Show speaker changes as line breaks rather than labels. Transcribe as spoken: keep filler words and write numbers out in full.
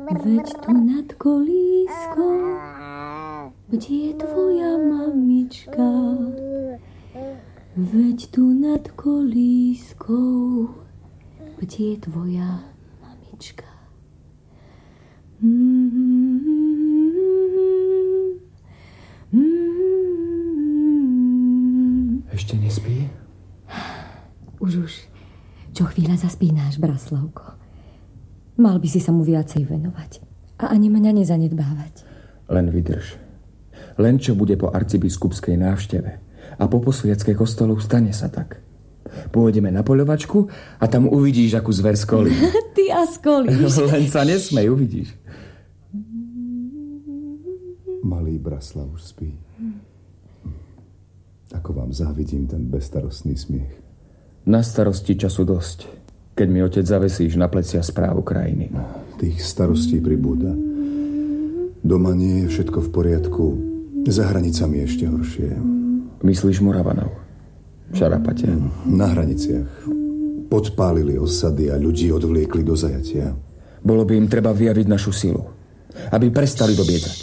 Veď tu nad kolískou, kde je tvoja mamička. Veď tu nad kolískou, kde je tvoja mamička. Mm-hmm. Mm-hmm.
Ešte nespí?
Už, už. Čo chvíľa zaspínáš, Braslavko. Mal by si sa mu viacej venovať. A ani mňa nezanedbávať.
Len vydrž. Len čo bude po arcibiskupskej návšteve a po posviackej kostolu, stane sa tak. Pôjdeme na poľovačku a tam uvidíš, akú zver skolí.
Ty a skolíš.
Len sa nesmej, uvidíš.
Malý Braslav už spí. Ako vám závidím ten bezstarostný smiech.
Na starosti času dosť, keď mi otec zavesíš na plecia správu krajiny.
Tých starostí pribúda. Doma nie je všetko v poriadku. Za hranicami ešte horšie.
Myslíš Moravanov? Šarapate?
Na hraniciach. Podpálili osady a ľudí odvliekli do zajatia.
Bolo by im treba vyjaviť našu silu, aby prestali dobiecať.